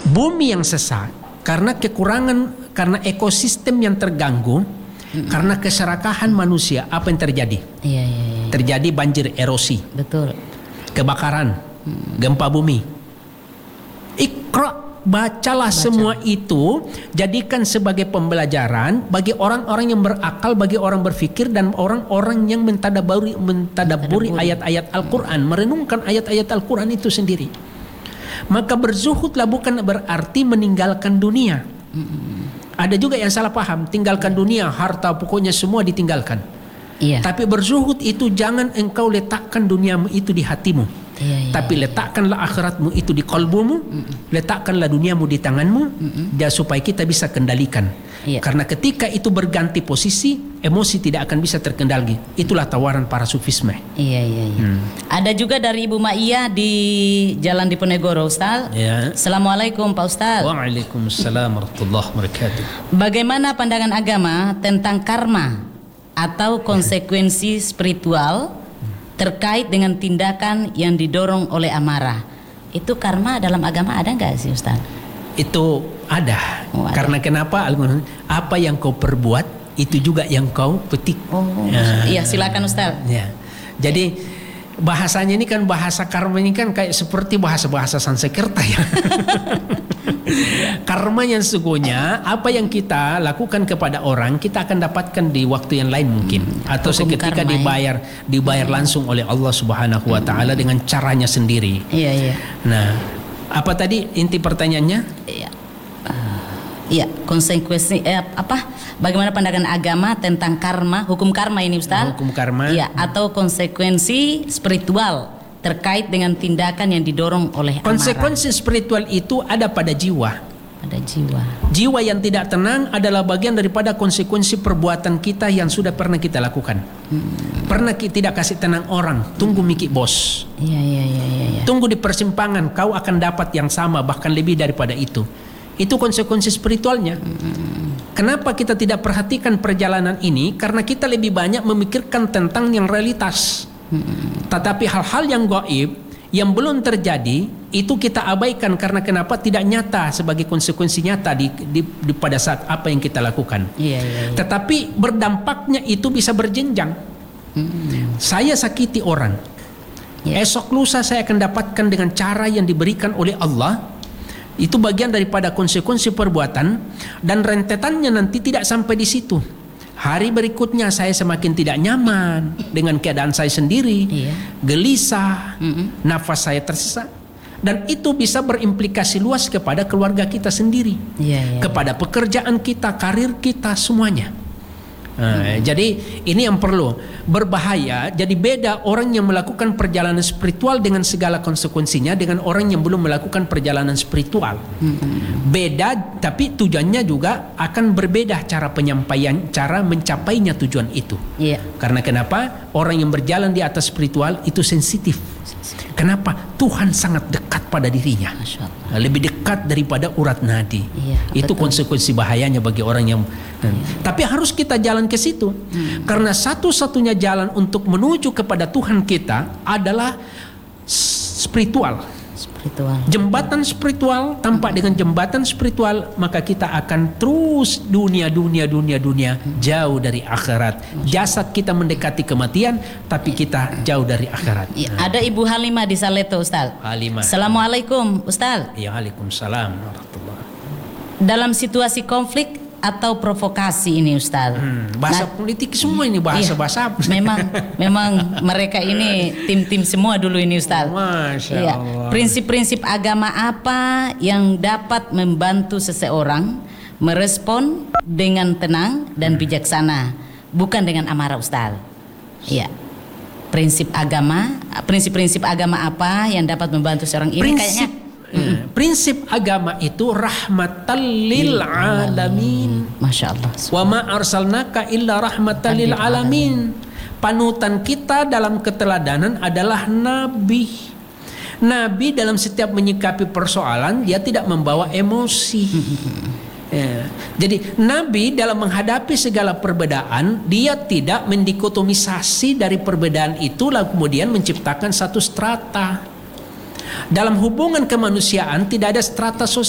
Bumi yang sesak karena kekurangan, karena ekosistem yang terganggu, karena keserakahan manusia. Apa yang terjadi? Iya. Terjadi banjir, erosi, Betul. kebakaran, gempa bumi. Iqra, bacalah semua itu, jadikan sebagai pembelajaran bagi orang-orang yang berakal, bagi orang berfikir dan orang-orang yang mentadaburi ayat-ayat Al-Quran, merenungkan ayat-ayat Al-Quran itu sendiri. Maka berzuhudlah bukan berarti meninggalkan dunia. Ada juga yang salah paham, tinggalkan dunia, harta pokoknya semua ditinggalkan. Iya. Tapi berzuhud itu jangan engkau letakkan duniamu itu di hatimu. Iya. Tapi letakkanlah akhiratmu itu di kalbumu, letakkanlah duniamu di tanganmu, dan supaya kita bisa kendalikan. Iya. Karena ketika itu berganti posisi, emosi tidak akan bisa terkendali. Itulah tawaran para sufisme. Iya. Ada juga dari Ibu Ma'iyah di Jalan Diponegoro, Ustaz. Ya. Assalamualaikum Pak Ustaz. Waalaikumsalam warahmatullahi wabarakatuh. Bagaimana pandangan agama tentang karma atau konsekuensi spiritual terkait dengan tindakan yang didorong oleh amarah? Itu karma dalam agama ada nggak sih Ustaz? Itu ada. Oh, ada. Karena kenapa? Apa yang kau perbuat itu juga yang kau petik. Oh, iya silakan Ustaz. Ya. Jadi bahasanya ini kan, bahasa karma ini kan kayak seperti bahasa-bahasa Sanskerta ya. Karma yang sesungguhnya apa yang kita lakukan kepada orang kita akan dapatkan di waktu yang lain mungkin, atau Hukum seketika karma, dibayar langsung oleh Allah Subhanahu wa taala dengan caranya sendiri. Iya. Nah, apa tadi inti pertanyaannya? Iya, konsekuensi bagaimana pandangan agama tentang karma, hukum karma ini Ustaz? Hukum karma. Iya, atau konsekuensi spiritual terkait dengan tindakan yang didorong oleh amarah. Konsekuensi spiritual itu ada pada jiwa. Pada jiwa. Jiwa yang tidak tenang adalah bagian daripada konsekuensi perbuatan kita yang sudah pernah kita lakukan. Pernah kita tidak kasih tenang orang, tunggu miki bos. Iya. Tunggu di persimpangan, kau akan dapat yang sama bahkan lebih daripada itu. Itu konsekuensi spiritualnya. Kenapa kita tidak perhatikan perjalanan ini? Karena kita lebih banyak memikirkan tentang yang realitas. Tetapi hal-hal yang gaib, yang belum terjadi, itu kita abaikan. Karena kenapa? Tidak nyata sebagai konsekuensi nyata di pada saat apa yang kita lakukan. Iya. Tetapi berdampaknya itu bisa berjenjang. Saya sakiti orang, esok lusa saya akan dapatkan dengan cara yang diberikan oleh Allah. Itu bagian daripada konsekuensi perbuatan, dan rentetannya nanti tidak sampai di situ. Hari berikutnya saya semakin tidak nyaman dengan keadaan saya sendiri, gelisah, nafas saya tersesat, dan itu bisa berimplikasi luas kepada keluarga kita sendiri, kepada pekerjaan kita, karir kita, semuanya. Jadi ini yang perlu, berbahaya. Jadi beda orang yang melakukan perjalanan spiritual dengan segala konsekuensinya dengan orang yang belum melakukan perjalanan spiritual. Beda, tapi tujuannya juga akan berbeda cara penyampaian, cara mencapainya tujuan itu. Karena kenapa? Orang yang berjalan di atas spiritual itu sensitif. Kenapa? Tuhan sangat dekat pada dirinya, lebih dekat daripada urat nadi. Itu betul. Konsekuensi bahayanya bagi orang yang tapi harus kita jalan ke situ. Karena satu-satunya jalan untuk menuju kepada Tuhan kita adalah spiritual. Jembatan spiritual, tanpa dengan jembatan spiritual maka kita akan terus dunia jauh dari akhirat. Jasad kita mendekati kematian, tapi kita jauh dari akhirat. Ada Ibu Halimah di Saleto, Ustaz. Halimah. Assalamualaikum Ustaz. Ya, waalaikumsalam warahmatullahi. Dalam situasi konflik atau provokasi ini Ustaz. Bahasa politik semua ini, bahasa-bahasa. Memang mereka ini tim-tim semua dulu ini Ustaz. Masya Allah. Prinsip-prinsip agama apa yang dapat membantu seseorang merespon dengan tenang dan bijaksana, bukan dengan amarah Ustaz? Iya. Prinsip-prinsip agama apa yang dapat membantu seorang ini? Prinsip agama itu rahmatan lil alamin. Masya Allah. Wa ma arsalnaka illa rahmatan lil alamin. Panutan kita dalam keteladanan adalah Nabi. Nabi dalam setiap menyikapi persoalan dia tidak membawa emosi. Jadi Nabi dalam menghadapi segala perbedaan dia tidak mendikotomisasi dari perbedaan itu lalu kemudian menciptakan satu strata. Dalam hubungan kemanusiaan tidak ada strata sosial.